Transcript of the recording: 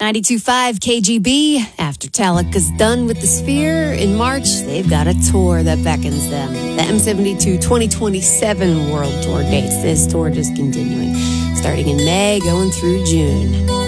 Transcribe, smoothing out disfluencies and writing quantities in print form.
92.5 KGB. After Metallica's done with the Sphere in March, they've got a tour that beckons them. The M72 2027 World Tour dates. This tour just continuing, starting in May, going through June.